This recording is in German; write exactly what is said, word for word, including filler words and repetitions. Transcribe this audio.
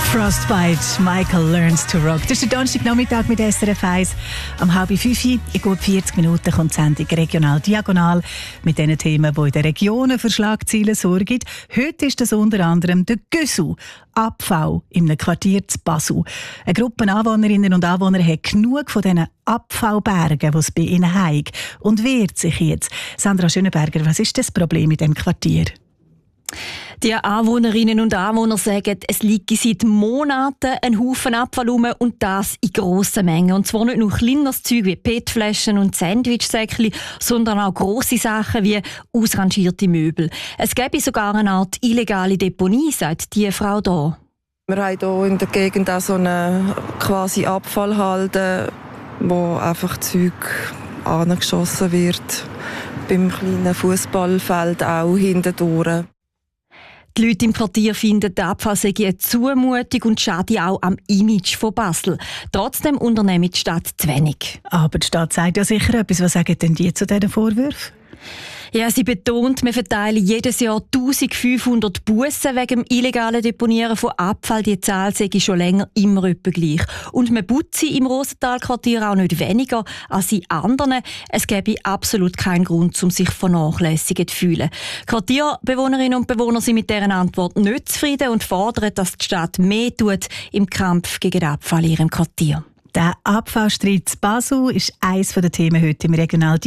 Frostbite, Michael Learns to Rock. Das ist der Donnerstagnachmittag mit S R F eins. Am halb fünf, in gut vierzig Minuten, kommt die Sendung «Regional Diagonal» mit den Themen, die in den Regionen für Schlagzeilen sorgen. Heute ist das unter anderem der Gösu, Abfall in einem Quartier zu Basel. Eine Gruppe Anwohnerinnen und Anwohner hat genug von diesen Abfallbergen, die es bei ihnen hat, und wehrt sich jetzt. Sandra Schönenberger, was ist das Problem in diesem Quartier? Die Anwohnerinnen und Anwohner sagen, es liegt seit Monaten ein Haufen Abfall rum und das in grossen Mengen. Und zwar nicht nur kleineres Zeug wie P E T-Flaschen und Sandwichsäckchen, sondern auch grosse Sachen wie ausrangierte Möbel. Es gäbe sogar eine Art illegale Deponie, sagt die Frau hier. Wir haben hier in der Gegend auch so eine quasi Abfallhalde, wo einfach Zeug angeschossen wird. Beim kleinen Fußballfeld auch hintendurch. Die Leute im Quartier finden, der Abfall sei eine Zumutung und schade auch am Image von Basel. Trotzdem unternimmt die Stadt zu wenig. Aber die Stadt sagt ja sicher etwas. Was sagen denn die zu diesen Vorwürfen? Ja, sie betont, wir verteilen jedes Jahr eintausendfünfhundert Bussen wegen dem illegalen Deponieren von Abfall. Die Zahl sei schon länger immer etwa gleich. Und man putze im Rosenthal-Quartier auch nicht weniger als in anderen. Es gäbe absolut keinen Grund, um sich vernachlässigt zu fühlen. Quartierbewohnerinnen und Bewohner sind mit dieser Antwort nicht zufrieden und fordern, dass die Stadt mehr tut im Kampf gegen den Abfall in ihrem Quartier. Der Abfallstreit in Basel ist eines der Themen heute im Regional